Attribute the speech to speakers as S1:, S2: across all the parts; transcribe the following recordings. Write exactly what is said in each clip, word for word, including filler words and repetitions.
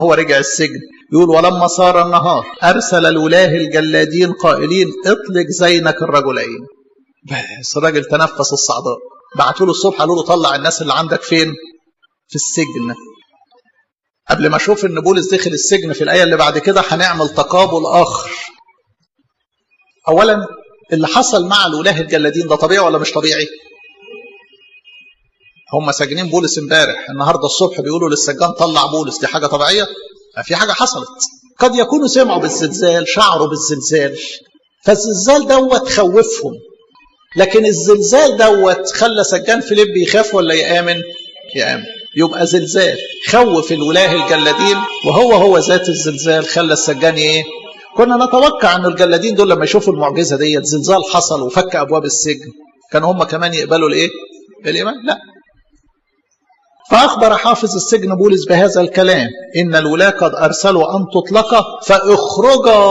S1: هو رجع السجن يقول ولما صار النهار أرسل الولاه الجلادين قائلين اطلق زينك الرجلين. بس الراجل تنفس الصعداء، بعتوا له الصبح قالوا له طلع الناس اللي عندك فين؟ في السجن. قبل ما اشوف ان بولس دخل السجن في الآية اللي بعد كده هنعمل تقابل آخر. أولا اللي حصل مع الولاه الجلادين ده طبيعي ولا مش طبيعي؟ هم ساجنين بولس امبارح، النهارده الصبح بيقولوا للسجان طلع بولس، دي حاجة طبيعية؟ في حاجة حصلت. قد يكونوا سمعوا بالزلزال، شعروا بالزلزال، فالزلزال دوت خوفهم، لكن الزلزال دوت خلى سجان فيليب يخاف ولا يآمن؟ يآمن. يبقى زلزال خوف الولاه الجلادين، وهو هو ذات الزلزال خلى السجان ايه؟ كنا نتوقع ان الجلادين دول لما يشوفوا المعجزه ديت، زلزال حصل وفك ابواب السجن، كانوا هم كمان يقبلوا الايه؟ الايمان؟ لا. فاخبر حافظ السجن بولس بهذا الكلام، ان الولاه قد ارسلوا ان تطلقا فاخرجا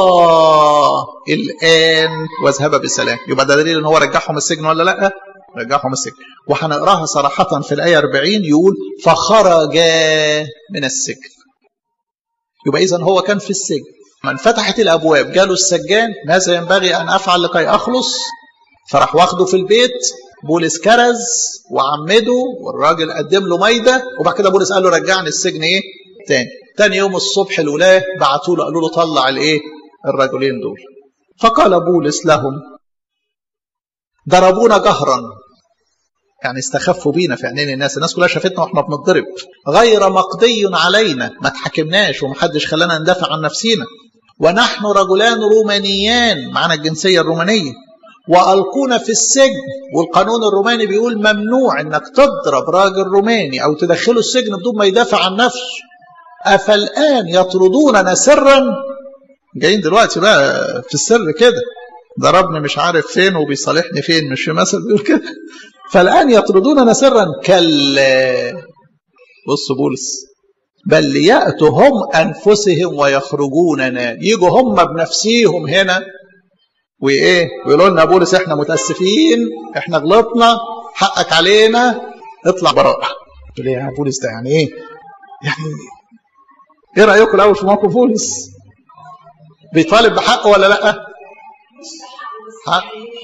S1: الان واذهبا بسلام. يبقى ده دليل ان هو رجعهم السجن ولا لا؟ رجعهم السجن. وهنقراها صراحه في الايه أربعين يقول فخرجا من السجن. يبقى اذا هو كان في السجن، من فتحت الابواب جاله السجان ماذا ينبغي ان افعل لكي اخلص؟ فراح واخده في البيت، بولس كرز وعمده والراجل قدم له ميده، وبعد كده بولس قال له رجعني السجن ايه؟ تاني. تاني يوم الصبح الولاه بعتوا له قالوا له طلع الايه؟ الرجلين دول. فقال بولس لهم ضربونا جهرا، يعني استخفوا بينا في عينين الناس، الناس كلها شافتنا واحنا بنضرب، غير مقضي علينا، ما تحكمناش ومحدش خلانا ندافع عن نفسينا، ونحن رجلان رومانيان معنا الجنسية الرومانية، وألقونا في السجن، والقانون الروماني بيقول ممنوع انك تضرب راجل روماني او تدخله السجن بدون ما يدافع عن نفسه. افالآن يطردوننا سرا؟ جايين دلوقتي بقى في السر كده، ضربني مش عارف فين وبيصالحني فين، مش في مثل بيقول كده؟ فالآن يطردوننا سرا؟ كلا. بص بولس، بل ليأتوا هم أنفسهم ويخرجوننا، يجوا هم بنفسيهم هنا وإيه ويقولوا لنا بولس إحنا متأسفين، إحنا غلطنا، حقك علينا، اطلع براءة. تقول لي يا بولس ده يعني إيه؟ يعني إيه رأيكم الأول في موقف بولس؟ بيطالب بحقه ولا لأ؟ حق.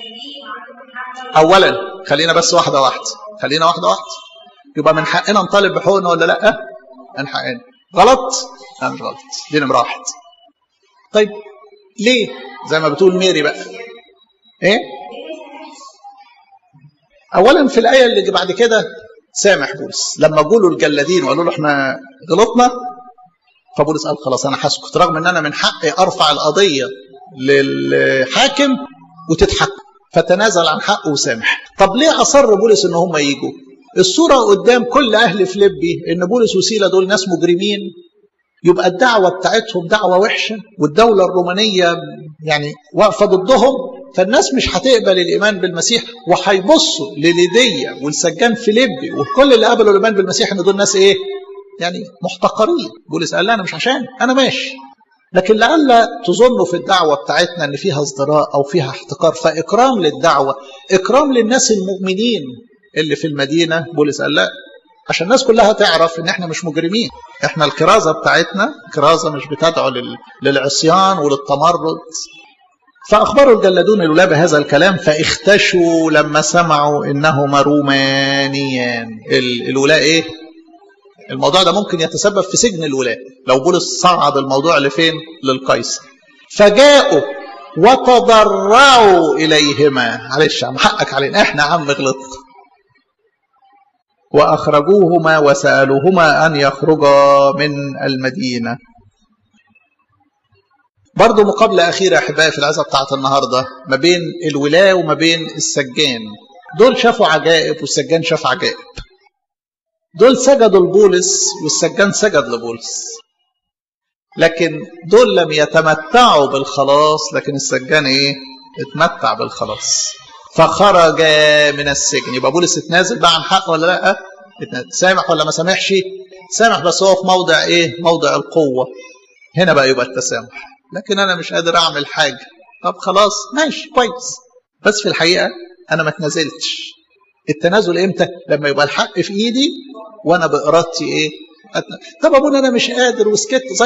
S1: أولا خلينا بس واحدة واحدة، خلينا واحدة واحدة. يبقى من حقنا نطالب بحقوقنا ولا لأ؟ من حقنا. غلط؟ لا مش غلط، دي نمرة واحد. طيب ليه؟ زي ما بتقول ميري بقى ايه؟ اولا في الآية اللي بعد كده سامح بولس لما قالوا الجلادين وقالوا له احنا غلطنا، فبولس قال خلاص انا هسكت، رغم ان انا من حقي ارفع القضية للحاكم وتتحكم، فتنازل عن حقه وسامح. طب ليه اصر بولس ان هم ييجوا؟ الصورة قدام كل اهل فيليبي ان بولس وسيلة دول ناس مجرمين، يبقى الدعوة بتاعتهم دعوة وحشة، والدولة الرومانية يعني واقفة ضدهم، فالناس مش هتقبل الإيمان بالمسيح، وهيبصوا لليدية والسجان فيليبي وكل اللي قبلوا الإيمان بالمسيح إن دول ناس إيه؟ يعني محتقرين. بولس قال لا أنا مش عشان أنا ماشي، لكن لعل تظنوا في الدعوة بتاعتنا إن فيها ازدراء أو فيها احتقار، فإكرام للدعوة، إكرام للناس المؤمنين اللي في المدينة. بولس قال لا، عشان الناس كلها تعرف ان احنا مش مجرمين، احنا الكرازة بتاعتنا كرازة مش بتدعو للعصيان وللتمرد. فاخبروا الجلادون الولاه بهذا الكلام، فاختشوا لما سمعوا انهما رومانيان. الولاه ايه؟ الموضوع ده ممكن يتسبب في سجن الولاه لو بولس صعد الموضوع لفين؟ للقيصر. فجاءوا وتضرعوا اليهما، معلش يا عم حقك علينا، احنا عم غلطنا، وأخرجوهما وسألوهما أن يخرجا من المدينة. برضو مقابلة أخيرة أحبائي في العزة بتاعت النهاردة ما بين الولاة وما بين السجان. دول شافوا عجائب والسجان شاف عجائب، دول سجدوا لبولس والسجان سجد لبولس، لكن دول لم يتمتعوا بالخلاص، لكن السجان إيه؟ اتمتع بالخلاص. فخرج من السجن. يبقى بولس اتنازل بقى عن حق ولا لا؟ سامح ولا ما سامحش؟ سامح، بس هو في موضع ايه؟ موضع القوة. هنا بقى يبقى التسامح. لكن انا مش قادر اعمل حاجة، طب خلاص ماشي كويس، بس في الحقيقة انا ما اتنازلتش. التنازل امتى؟ لما يبقى الحق في ايدي وانا بارادتي ايه؟ طب ابونا انا مش قادر وسكت